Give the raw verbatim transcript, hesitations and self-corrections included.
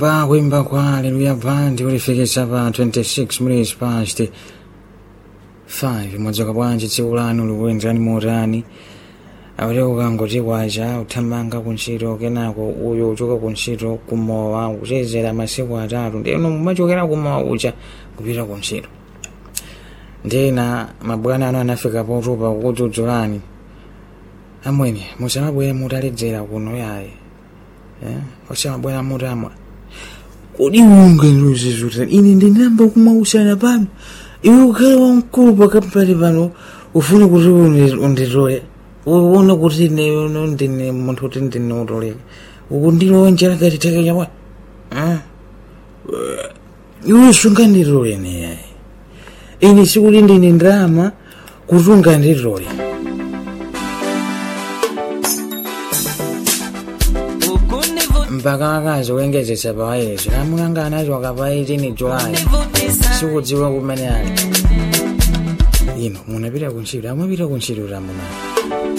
Pa kuimba kwa Hallelujah Band ulifikisha pa twenty-six minutes past five mwadzoka bwanji tsiku lanu likuyenderani motani awere ukangoti kwacha uthamanga kuntchito kenako uyo uchoka kuntchito kumowa kuchezera masiku atatu ndeno mumachokera kumowa ucha kupita kuntchito ndena mabwana anu anafika potupa kudzudzulani amwene musamabwere mutaledzera kuno yaye eh osamabwera mutamwa kodi unge nduzizuta ine ndinamba kumausana pano iwe ukhala wamkulu pakapali pano ufune kuti unditole uone kuti ine ndine munthu kuti ndine utoleka ukundilonjera kati theka chakwa iwe sunganditole ne ine sikuti ndine ndrama kuti unganditole mpaka akazi wengezesa pawayezo amulanga anacho akapaiti ni Julai sikudziwa kumene ali ino munapita kuntchito amapita kuntchito ramuna